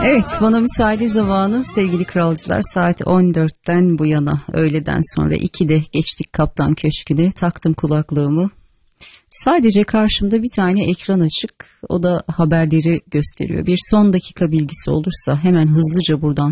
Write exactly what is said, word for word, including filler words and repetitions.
Evet, bana müsaade zamanı sevgili kralcılar, saat on dörtten bu yana, öğleden sonra ikide geçtik Kaptan Köşkü'ne, taktım kulaklığımı. Sadece karşımda bir tane ekran açık, o da haberleri gösteriyor. Bir son dakika bilgisi olursa hemen hızlıca buradan